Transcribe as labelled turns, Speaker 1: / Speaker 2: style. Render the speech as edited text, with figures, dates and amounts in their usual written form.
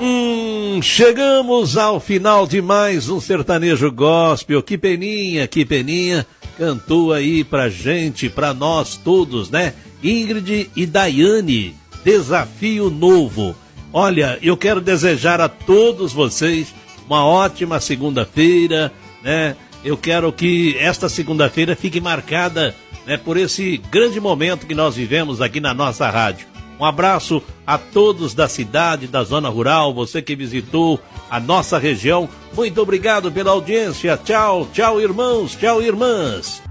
Speaker 1: Chegamos ao final de mais um sertanejo gospel. Que peninha, cantou aí pra gente, pra nós todos, né? Ingrid e Daiane, Desafio Novo. Olha, eu quero desejar a todos vocês uma ótima segunda-feira, né? Eu quero que esta segunda-feira fique marcada, né, por esse grande momento que nós vivemos aqui na nossa rádio. Um abraço a todos da cidade, da zona rural, você que visitou a nossa região. Muito obrigado pela audiência. Tchau, tchau, irmãos, tchau, irmãs.